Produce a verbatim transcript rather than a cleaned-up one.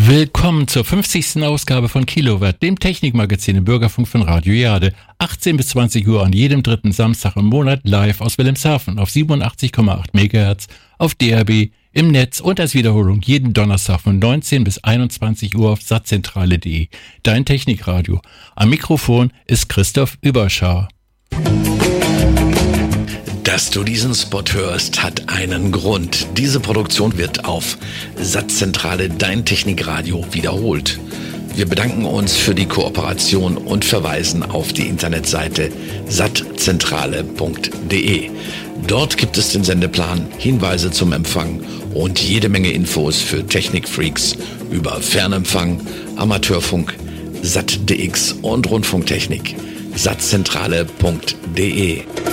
Willkommen zur fünfzigsten Ausgabe von Kilowatt, dem Technikmagazin im Bürgerfunk von Radio Jade. achtzehn bis zwanzig Uhr an jedem dritten Samstag im Monat live aus Wilhelmshaven auf siebenundachtzig Komma acht Megahertz, auf D A B, im Netz und als Wiederholung jeden Donnerstag von neunzehn bis einundzwanzig Uhr auf sattzentrale punkt de. Dein Technikradio. Am Mikrofon ist Christoph Überschar. Dass du diesen Spot hörst, hat einen Grund. Diese Produktion wird auf Sattzentrale Dein Technikradio wiederholt. Wir bedanken uns für die Kooperation und verweisen auf die Internetseite sattzentrale punkt de. Dort gibt es den Sendeplan, Hinweise zum Empfang und jede Menge Infos für Technikfreaks über Fernempfang, Amateurfunk, Sat D X und Rundfunktechnik. sattzentrale punkt de.